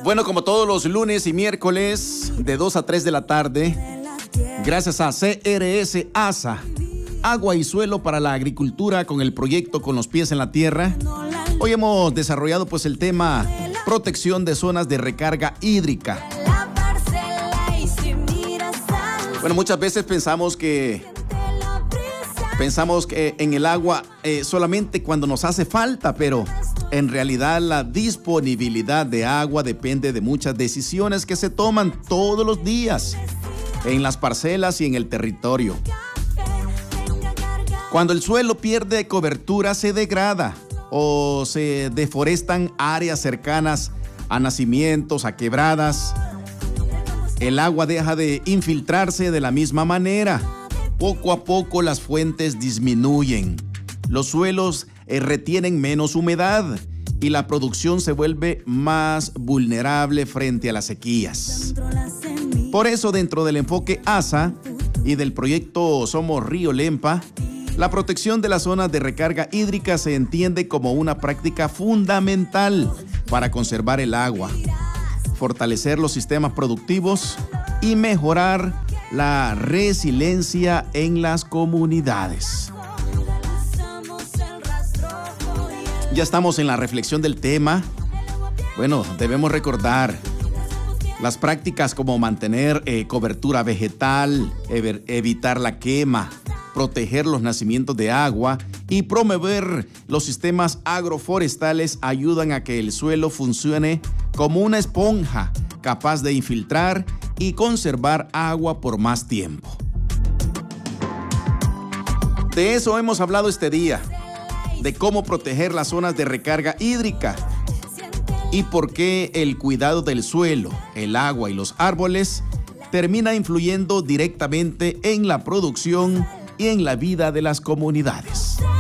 Bueno, como todos los lunes y miércoles, de 2 a 3 de la tarde, gracias a CRS ASA, Agua y Suelo para la Agricultura, con el proyecto Con los Pies en la Tierra, hoy hemos desarrollado pues el tema protección de zonas de recarga hídrica. Bueno, muchas veces pensamos que en el agua solamente cuando nos hace falta, pero en realidad la disponibilidad de agua depende de muchas decisiones que se toman todos los días en las parcelas y en el territorio. Cuando el suelo pierde cobertura, se degrada o se deforestan áreas cercanas a nacimientos, a quebradas. El agua deja de infiltrarse de la misma manera. Poco a poco las fuentes disminuyen. Los suelos retienen menos humedad y la producción se vuelve más vulnerable frente a las sequías. Por eso, dentro del enfoque ASA y del proyecto Somos Río Lempa, la protección de las zonas de recarga hídrica se entiende como una práctica fundamental para conservar el agua, fortalecer los sistemas productivos y mejorar la resiliencia en las comunidades. Ya estamos en la reflexión del tema. Bueno, debemos recordar las prácticas como mantener cobertura vegetal, evitar la quema, proteger los nacimientos de agua y promover los sistemas agroforestales ayudan a que el suelo funcione como una esponja capaz de infiltrar y conservar agua por más tiempo. De eso hemos hablado este día, de cómo proteger las zonas de recarga hídrica y por qué el cuidado del suelo, el agua y los árboles termina influyendo directamente en la producción y en la vida de las comunidades.